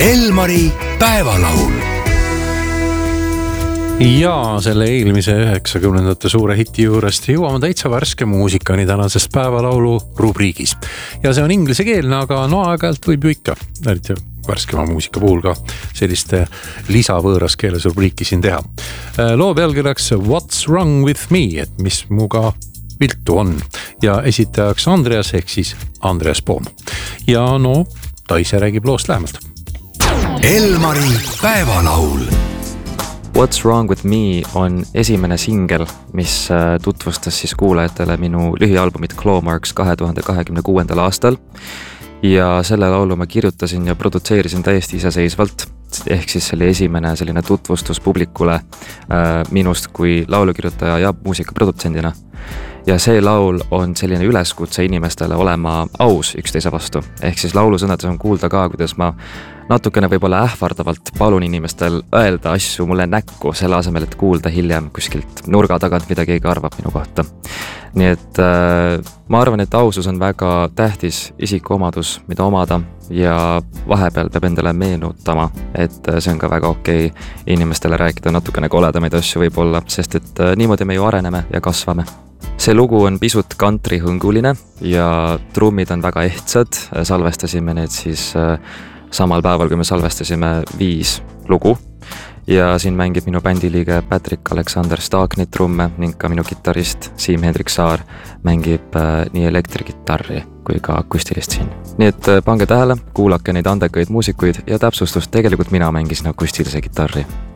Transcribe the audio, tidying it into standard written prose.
Elmari päevalaul. Ja selle eelmise 90ndate suure hiti juurest jõuame täitsa värske muusikani tänasest päevalaulu rubriigis. Ja see on inglisekeelne, aga no aeg-ajalt võib ju ikka, eriti värskema muusika puhul ka selliste lisavõõras keeles rubriiki siin teha. Loo pealkirjaks What's Wrong With Me, et mis muga viltu on. Ja esitajaks Andreas ehk siis Andreas Poom. Ja no, ta ise räägib loost lähemalt. Elmari päevalaul. What's Wrong With Me on esimene singel, mis tutvustas siis kuulajatele minu lühialbumit Clawmarks 2026. aastal. Ja selle laulu ma kirjutasin ja produtseerisin täiesti iseseisvalt. Ehk siis see oli esimene selline tutvustus publikule minust kui laulukirjutaja ja muusikaprodutsendina. Ja see laul on selline üleskutse inimestele olema aus üksteise vastu. Ehk siis laulusõnades on kuulda ka, kuidas ma natukene võib-olla ähvardavalt palun inimestel öelda asju mulle näkku, selle asemel, et kuulda hiljem kuskilt nurga tagant, mida keegi arvab minu kohta. Nii et ma arvan, et ausus on väga tähtis isikuomadus, mida omada ja vahepeal peab endale meenutama, et see on ka väga okei inimestele rääkida natukene koledamaid asju võib-olla, sest et niimoodi me ju areneme ja kasvame. See lugu on pisut kantrihõnguline ja trummid on väga ehtsad, salvestasime need siis samal päeval, kui me salvestasime 5 lugu ja siin mängib minu bändiliige Patrick Alexander Stagnit trumme ning ka minu kitarrist Siim Hendrik Saar mängib nii elektrikitarri kui ka akustilist siin. Nii et pange tähele, kuulake neid andekaid muusikuid ja täpsustust, tegelikult mina mängisin akustilise kitarri.